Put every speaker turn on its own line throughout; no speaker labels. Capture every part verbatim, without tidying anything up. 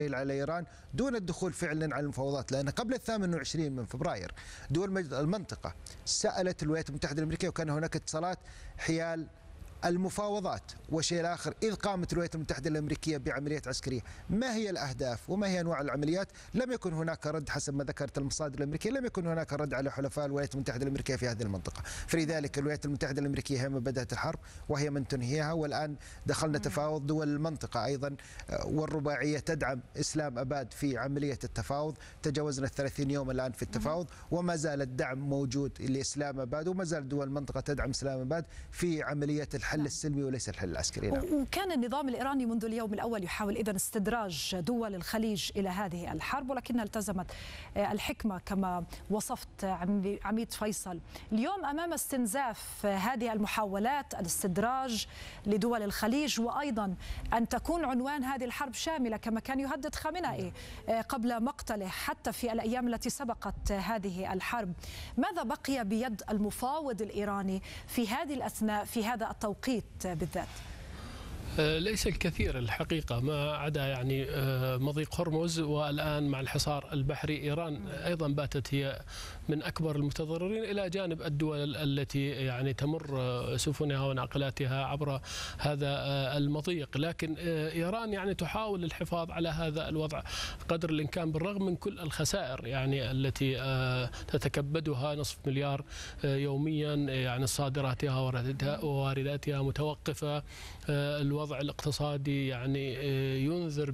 على إيران دون الدخول فعلا على المفاوضات، لأن قبل الثامن والعشرين من فبراير دول المنطقة سألت الولايات المتحدة الأمريكية وكان هناك اتصالات حيال المفاوضات. والشيء الآخر، إذ قامت الولايات المتحدة الأمريكية بعمليات عسكرية، ما هي الأهداف وما هي أنواع العمليات؟ لم يكن هناك رد حسب ما ذكرت المصادر الأمريكية، لم يكن هناك رد على حلفاء الولايات المتحدة الأمريكية في هذه المنطقة. فلذلك الولايات المتحدة الأمريكية هي من بدأت الحرب وهي من تنهيها، والآن دخلنا تفاوض. دول المنطقة أيضا والرباعية تدعم إسلام أباد في عملية التفاوض، تجاوزنا الثلاثين يوم الآن في التفاوض وما زال الدعم موجود لإسلام أباد، وما زال دول المنطقة تدعم إسلام أباد في عملية الحل السلمي وليس الحل العسكري. نعم.
وكان النظام الإيراني منذ اليوم الأول يحاول إذن استدراج دول الخليج إلى هذه الحرب، ولكنها التزمت الحكمة كما وصفت عميد فيصل. اليوم أمام استنزاف هذه المحاولات الاستدراج لدول الخليج، وأيضا أن تكون عنوان هذه الحرب شاملة كما كان يهدد خامنئي قبل مقتله حتى في الأيام التي سبقت هذه الحرب، ماذا بقي بيد المفاوض الإيراني في هذه الأثناء في هذا التوقيت بالذات؟
ليس الكثير الحقيقة، ما عدا يعني مضيق هرمز، والآن مع الحصار البحري إيران أيضا باتت هي من أكبر المتضررين، إلى جانب الدول التي يعني تمر سفنها وناقلاتها عبر هذا المضيق. لكن إيران يعني تحاول الحفاظ على هذا الوضع قدر الإمكان بالرغم من كل الخسائر يعني التي تتكبدها، نصف مليار يوميا، يعني صادراتها ووارداتها متوقفة. الوضع الاقتصادي يعني ينذر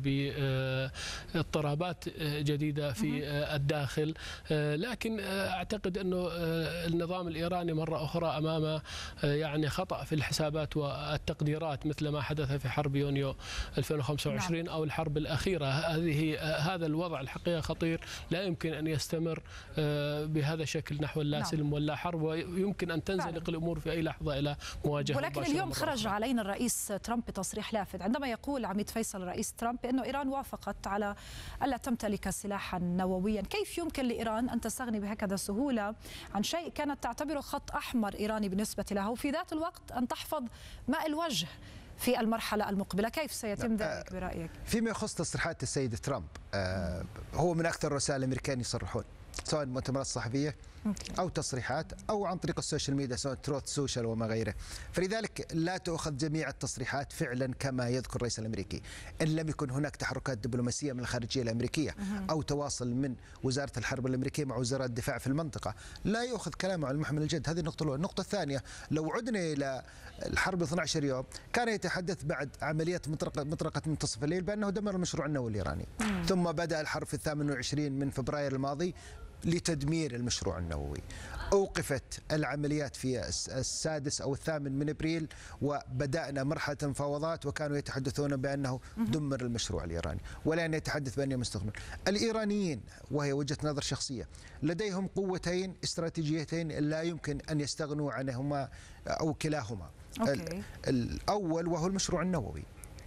باضطرابات جديدة في الداخل، لكن أعتقد أنه النظام الإيراني مرة أخرى أمام يعني خطأ في الحسابات والتقديرات، مثل ما حدث في حرب يونيو ألفين وخمسة وعشرين أو الحرب الأخيرة. هذه هذا الوضع الحقيقة خطير، لا يمكن أن يستمر بهذا الشكل نحو اللا سلم ولا حرب، ويمكن أن تنزلق الأمور في أي لحظة إلى مواجهة.
ولكن اليوم خرج علينا الرئيس ترامب بتصريح لافت عندما يقول عميد فيصل الرئيس ترامب أنه إيران وافقت على ألا تمتلك سلاحا نوويا. كيف يمكن لإيران أن تستغني بهكذا سهولة عن شيء كانت تعتبره خط أحمر إيراني بالنسبة لها، وفي ذات الوقت أن تحفظ ماء الوجه في المرحلة المقبلة؟ كيف سيتم ذلك برأيك؟
فيما يخص تصريحات السيد ترامب، آه هو من أكثر الرؤساء الأمريكان يصرحون، سواء مؤتمرات صحفية أو تصريحات أو عن طريق السوشيال ميديا، سواء تروث سوشيال وما غيره. فلذلك لا تؤخذ جميع التصريحات فعلا كما يذكر الرئيس الأمريكي، إن لم يكن هناك تحركات دبلوماسية من الخارجية الأمريكية أو تواصل من وزارة الحرب الأمريكية مع وزراء الدفاع في المنطقة، لا يؤخذ كلامه على المحمل الجد. هذه النقطة الأولى. النقطة الثانية، لو عدنا إلى الحرب اثني عشر يوم، كان يتحدث بعد عملية مطرقة, مطرقة منتصف الليل بأنه دمر المشروع النووي الإيراني، ثم بدأ الحرب في الثامن والعشرين من فبراير الماضي لتدمير المشروع النووي. أوقفت العمليات في السادس أو الثامن من أبريل وبدأنا مرحلة مفاوضات، وكانوا يتحدثون بأنه دمر المشروع الإيراني، ولن يتحدث بأنه مستقبل. الإيرانيين، وهي وجهة نظر شخصية، لديهم قوتين استراتيجيتين لا يمكن أن يستغنوا عنهما أو كلاهما. أوكي. الأول وهو المشروع النووي،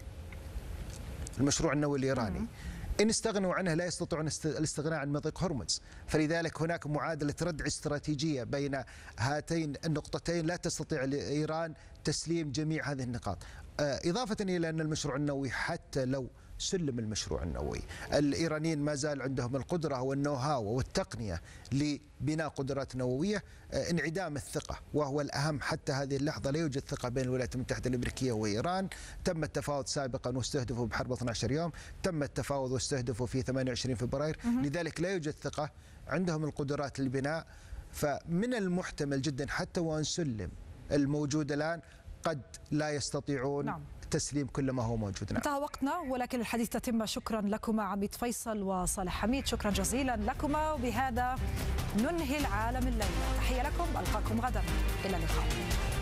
المشروع النووي الإيراني. إن استغنوا عنه لا يستطيعون الاستغناء عن مضيق هرمز. فلذلك هناك معادلة ردع استراتيجية بين هاتين النقطتين، لا تستطيع إيران تسليم جميع هذه النقاط. إضافة إلى أن المشروع النووي حتى لو سلم المشروع النووي، الإيرانيين ما زال عندهم القدرة والنو هاو والتقنية لبناء قدرات نووية. انعدام الثقة وهو الأهم حتى هذه اللحظة، لا يوجد ثقة بين الولايات المتحدة الأمريكية وإيران. تم التفاوض سابقا واستهدفوا بحرب اثني عشر يوم، تم التفاوض واستهدفوا في ثمانية وعشرين فبراير، لذلك لا يوجد ثقة. عندهم القدرات للبناء، فمن المحتمل جدا حتى وأن سلم الموجود الآن قد لا يستطيعون نعم. تسليم كل ما هو موجود. نعم.
انتهى وقتنا، ولكن الحديث تتم. شكرا لكما عميد فيصل وصالح حميد، شكرا جزيلا لكما. وبهذا ننهي العالم الليلة. تحية لكم، ألقاكم غدا، إلى اللقاء.